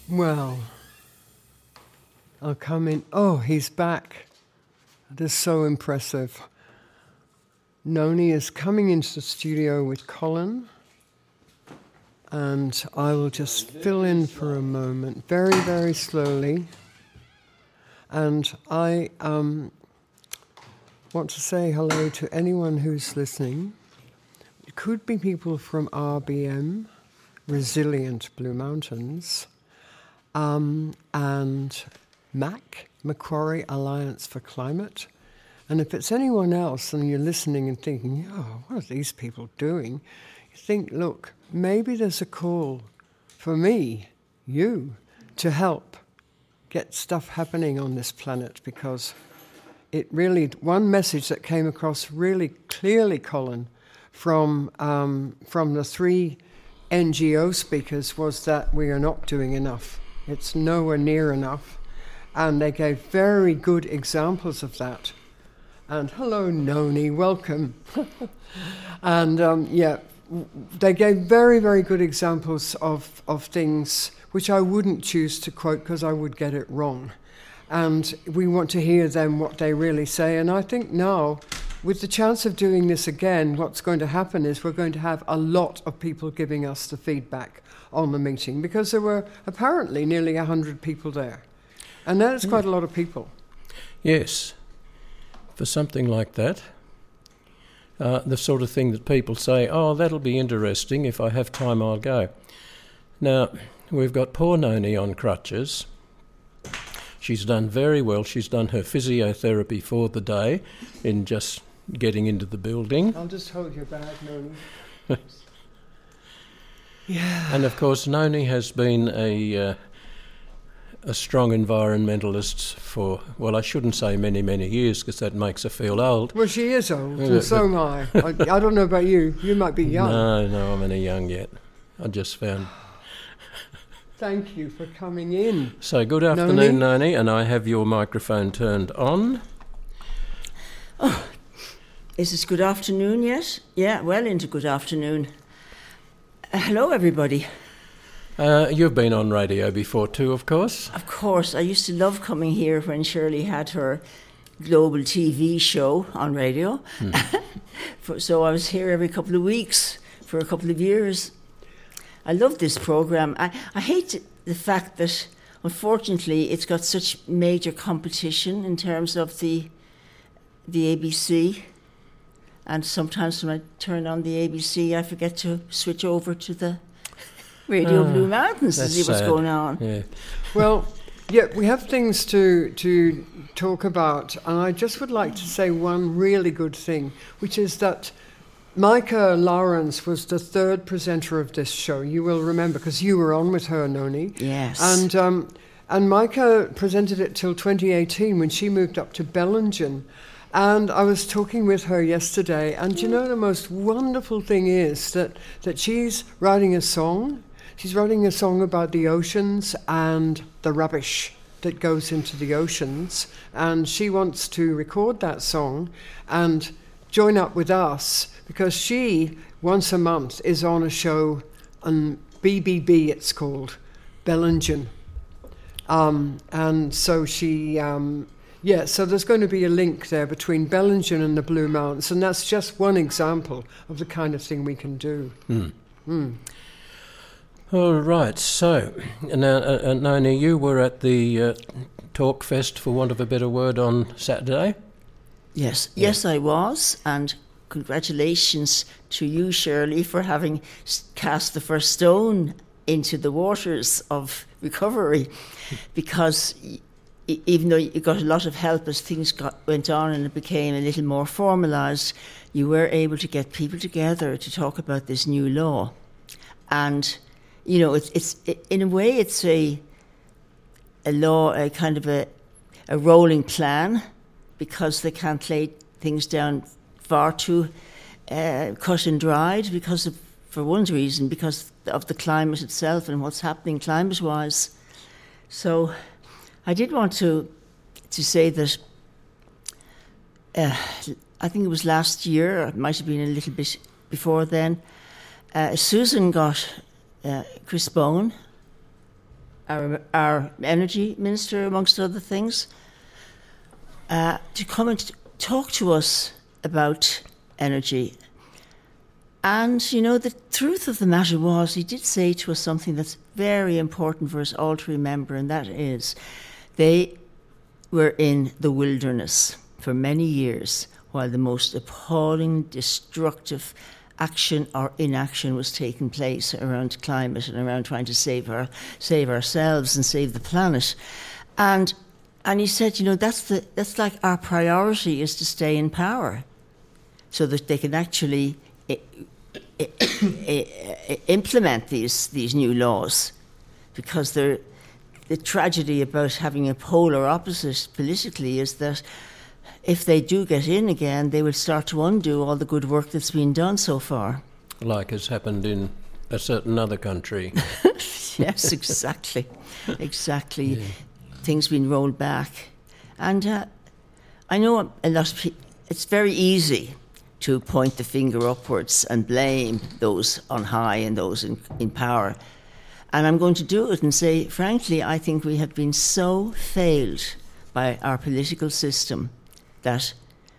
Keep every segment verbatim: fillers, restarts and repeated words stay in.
Well, I'll come in. Oh, he's back. That is so impressive. Noni is coming into the studio with Colin, and I will just fill in for a moment, very, very slowly. And I um, want to say hello to anyone who's listening. It could be people from R B M, Resilient Blue Mountains, um, and M A C, Macquarie Alliance for Climate. And if it's anyone else and you're listening and thinking, oh, what are these people doing? You think, look, maybe there's a call for me, you, to help get stuff happening on this planet, because it really, one message that came across really clearly, Colin, from um, from the three N G O speakers was that we are not doing enough. It's nowhere near enough. And they gave very good examples of that. And hello, Noni, welcome. and um, yeah, they gave very, very good examples of, of things which I wouldn't choose to quote because I would get it wrong. And we want to hear them, what they really say. And I think now, with the chance of doing this again, what's going to happen is we're going to have a lot of people giving us the feedback on the meeting, because there were apparently nearly one hundred people there. And that is quite a lot of people. Yes. For something like that, uh, the sort of thing that people say, oh, that'll be interesting, if I have time I'll go. Now, we've got poor Noni on crutches. She's done very well. She's done her physiotherapy for the day in just getting into the building. I'll just hold your bag, Noni. yeah. And of course, Noni has been a... Uh, a strong environmentalist for, well, I shouldn't say many, many years, because that makes her feel old. Well, she is old, and so am I. I. I don't know about you. You might be young. No, no, I'm only young yet. I just found... Thank you for coming in. So, good afternoon, Noni, and I have your microphone turned on. Oh, is this good afternoon yet? Yeah, well into good afternoon. Uh, hello, everybody. Uh, you've been on radio before too, of course. Of course. I used to love coming here when Shirley had her global T V show on radio. Hmm. for, so I was here every couple of weeks for a couple of years. I love this programme. I, I hate the fact that, unfortunately, it's got such major competition in terms of the the A B C. And sometimes when I turn on the A B C, I forget to switch over to the Radio oh, Blue Mountains to see what's sad. going on. Yeah. Well, yeah, we have things to to talk about, and I just would like to say one really good thing, which is that Micah Lawrence was the third presenter of this show. You will remember, because you were on with her, Noni. Yes. And um, and Micah presented it till twenty eighteen when she moved up to Bellingen. And I was talking with her yesterday, and you know the most wonderful thing is that, that she's writing a song. She's writing a song about the oceans and the rubbish that goes into the oceans. And she wants to record that song and join up with us, because she, once a month, is on a show on B B B, it's called, Bellingen. Um, and so she... Um, Yeah, so there's going to be a link there between Bellingen and the Blue Mountains, and that's just one example of the kind of thing we can do. Mm. Mm. All right, so, now, uh, uh, Noni, you were at the uh, Talk Fest, for want of a better word, on Saturday? Yes, yeah. yes I was, and congratulations to you, Shirley, for having cast the first stone into the waters of recovery, because... even though you got a lot of help as things got, went on and it became a little more formalised, you were able to get people together to talk about this new law. And, you know, it's, it's it, in a way it's a a law, a kind of a, a rolling plan, because they can't lay things down far too uh, cut and dried, because of, for one reason, because of the climate itself and what's happening climate-wise. So... I did want to to say that uh, I think it was last year, or it might have been a little bit before then, uh, Susan got uh, Chris Bone our, our energy minister, amongst other things, uh, to come and talk to us about energy. And, you know, the truth of the matter was, he did say to us something that's very important for us all to remember, and that is, they were in the wilderness for many years while the most appalling, destructive action or inaction was taking place around climate and around trying to save our save ourselves and save the planet. And and he said, you know, that's the that's like our priority is to stay in power, so that they can actually I, I, I, implement these these new laws, because they're. The tragedy about having a polar opposite politically is that if they do get in again, they will start to undo all the good work that's been done so far. Like has happened in a certain other country. Yes, exactly. Exactly. Yeah. Things being rolled back. And uh, I know a lot of people, it's very easy to point the finger upwards and blame those on high and those in, in power. And I'm going to do it and say, frankly, I think we have been so failed by our political system that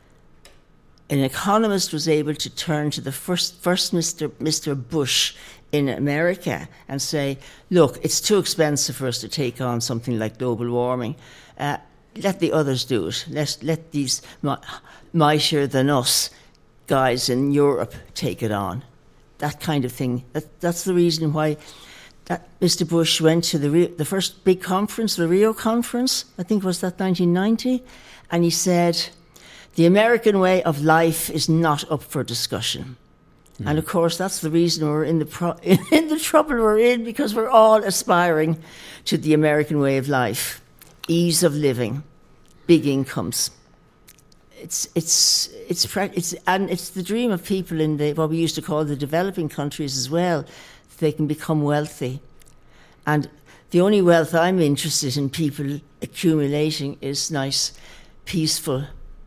an economist was able to turn to the first, first Mister Mister Bush in America and say, look, it's too expensive for us to take on something like global warming. Uh, let the others do it. Let, let these mightier than us guys in Europe take it on. That kind of thing. That, that's the reason why that Mister Bush went to the Rio, the first big conference, the Rio conference, I think was that nineteen ninety, and he said, the American way of life is not up for discussion. Mm. And of course, that's the reason we're in the pro- in the trouble we're in, because we're all aspiring to the American way of life, ease of living, big incomes. It's it's it's it's and it's the dream of people in the what we used to call the developing countries as well. They can become wealthy. And the only wealth I'm interested in people accumulating is nice, peaceful,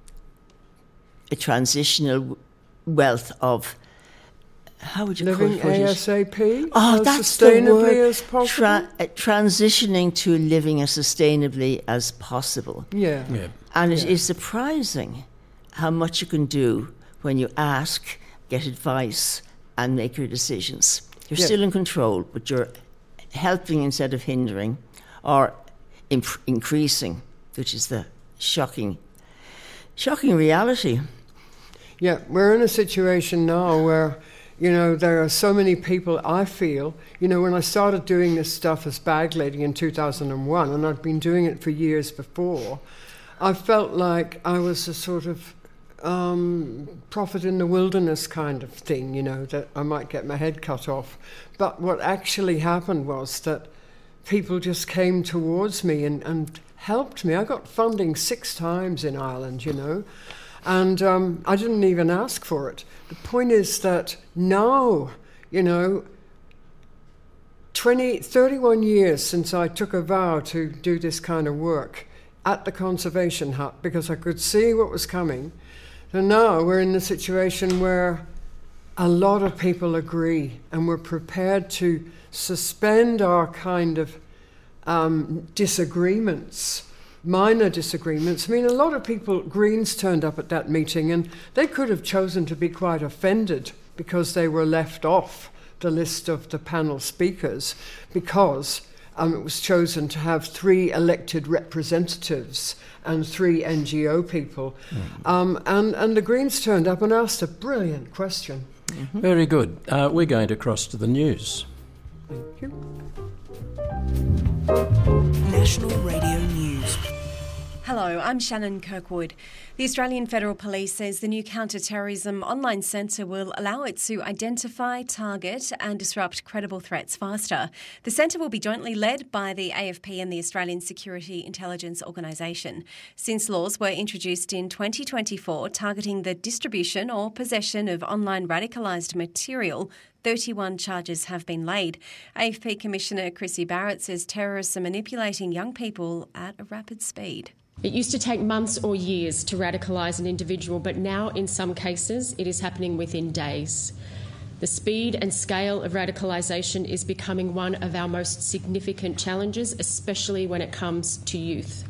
a transitional wealth of, how would you living call it? ASAP? Oh, as that's sustainably the word. as possible? Tra- uh, transitioning to living as sustainably as possible. Yeah. Yeah. And it Yeah. is surprising how much you can do when you ask, get advice, and make your decisions. You're Yeah. still in control, but you're helping instead of hindering, or imp- increasing, which is the shocking, shocking reality. Yeah, we're in a situation now where, you know, there are so many people, I feel, you know, when I started doing this stuff as bag lady in two thousand one, and I'd been doing it for years before, I felt like I was a sort of um, prophet in the wilderness kind of thing, you know, that I might get my head cut off. But what actually happened was that people just came towards me and, and helped me. I got funding six times in Ireland, you know, and um, I didn't even ask for it. The point is that now, you know, twenty, thirty-one years since I took a vow to do this kind of work at the conservation hut, because I could see what was coming. So now we're in the situation where a lot of people agree, and we're prepared to suspend our kind of um, disagreements, minor disagreements. I mean, a lot of people, Greens turned up at that meeting, and they could have chosen to be quite offended because they were left off the list of the panel speakers, because um, it was chosen to have three elected representatives and three N G O people. Mm. Um, and, and the Greens turned up and asked a brilliant question. Mm-hmm. Very good. Uh, we're going to cross to the news. Thank you. National Radio News. Hello, I'm Shannon Kirkwood. The Australian Federal Police says the new counter-terrorism online centre will allow it to identify, target and disrupt credible threats faster. The centre will be jointly led by the A F P and the Australian Security Intelligence Organisation. Since laws were introduced in twenty twenty-four targeting the distribution or possession of online radicalised material, thirty-one charges have been laid. A F P Commissioner Chrissy Barrett says terrorists are manipulating young people at a rapid speed. It used to take months or years to radicalise an individual, but now in some cases it is happening within days. The speed and scale of radicalisation is becoming one of our most significant challenges, especially when it comes to youth.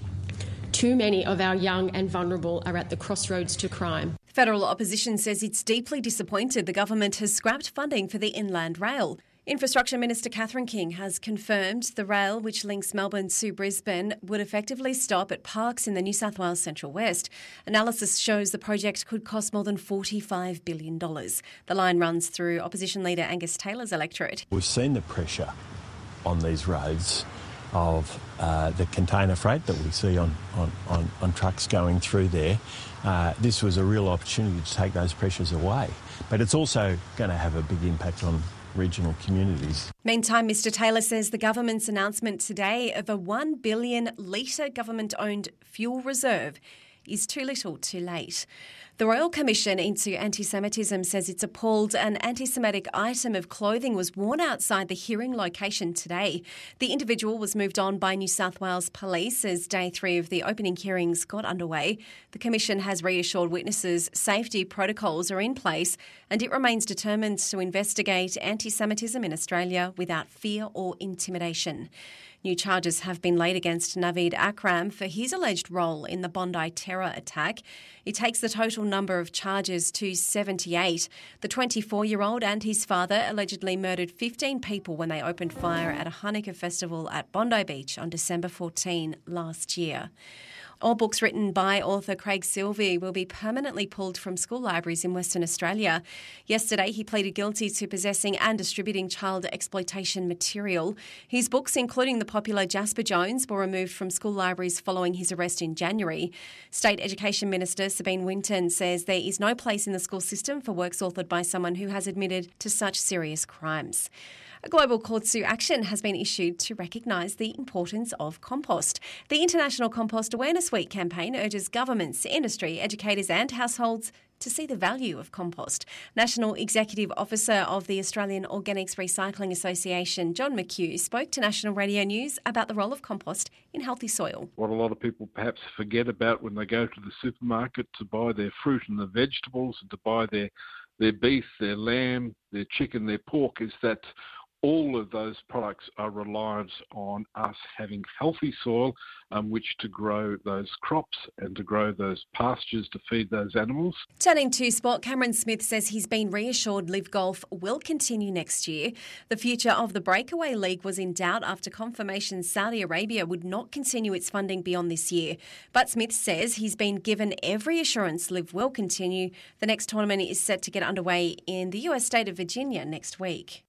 Too many of our young and vulnerable are at the crossroads to crime. Federal opposition says it's deeply disappointed the government has scrapped funding for the Inland Rail. Infrastructure Minister Catherine King has confirmed the rail, which links Melbourne to Brisbane, would effectively stop at parks in the New South Wales Central West. Analysis shows the project could cost more than forty-five billion dollars. The line runs through opposition leader Angus Taylor's electorate. We've seen the pressure on these roads of uh, the container freight that we see on, on, on, on trucks going through there. Uh, this was a real opportunity to take those pressures away. But it's also going to have a big impact on regional communities. Meantime, Mr Taylor says the government's announcement today of a one billion litre government-owned fuel reserve is too little too late. The Royal Commission into Anti-Semitism says it's appalled an anti-Semitic item of clothing was worn outside the hearing location today. The individual was moved on by New South Wales Police as day three of the opening hearings got underway. The Commission has reassured witnesses safety protocols are in place and it remains determined to investigate anti-Semitism in Australia without fear or intimidation. New charges have been laid against Naveed Akram for his alleged role in the Bondi terror attack. It takes the total number of charges to seventy-eight. The twenty-four-year-old and his father allegedly murdered fifteen people when they opened fire at a Hanukkah festival at Bondi Beach on December fourteenth last year. All books written by author Craig Silvey will be permanently pulled from school libraries in Western Australia. Yesterday, he pleaded guilty to possessing and distributing child exploitation material. His books, including the popular Jasper Jones, were removed from school libraries following his arrest in January. State Education Minister Sabine Winton says there is no place in the school system for works authored by someone who has admitted to such serious crimes. A global call to action has been issued to recognise the importance of compost. The International Compost Awareness Week campaign urges governments, industry, educators and households to see the value of compost. National Executive Officer of the Australian Organics Recycling Association, John McHugh, spoke to National Radio News about the role of compost in healthy soil. What a lot of people perhaps forget about when they go to the supermarket to buy their fruit and the vegetables and to buy their, their beef, their lamb, their chicken, their pork is that all of those products are reliant on us having healthy soil on which to grow those crops and to grow those pastures to feed those animals. Turning to sport, Cameron Smith says he's been reassured Live Golf will continue next year. The future of the Breakaway League was in doubt after confirmation Saudi Arabia would not continue its funding beyond this year. But Smith says he's been given every assurance Live will continue. The next tournament is set to get underway in the U S state of Virginia next week.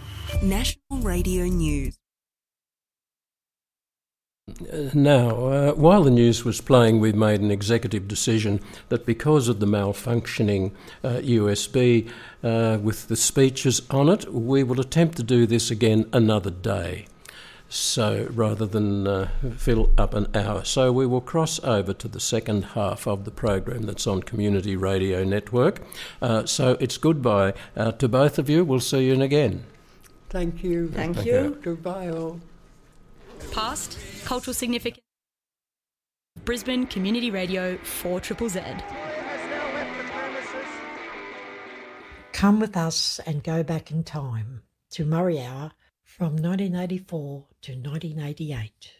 National Radio News. Uh, now, uh, while the news was playing, we've made an executive decision that because of the malfunctioning uh, U S B uh, with the speeches on it, we will attempt to do this again another day. So rather than uh, fill up an hour. So we will cross over to the second half of the program that's on Community Radio Network. Uh, so it's goodbye uh, to both of you. We'll see you again. Thank you. Thank, Thank you. you. Goodbye all. Past, cultural significance. Brisbane Community Radio four Z Z. Come with us and go back in time to Murray Hour from nineteen eighty-four to nineteen eighty-eight.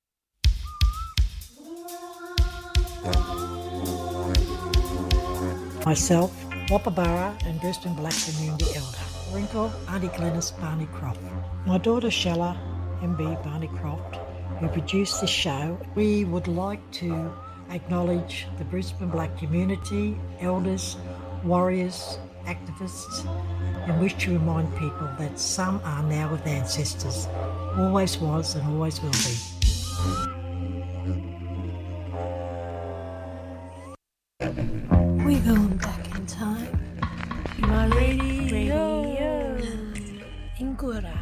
Myself, Wapabara and Brisbane Black Community Elder, Wrinkle Auntie Glenys Barney Croft. My daughter Shella, M B Barney Croft, who produced this show. We would like to acknowledge the Brisbane Black community, elders, warriors, activists, and wish to remind people that some are now with ancestors, always was and always will be. We're going back in time. My radio, radio. In Gura.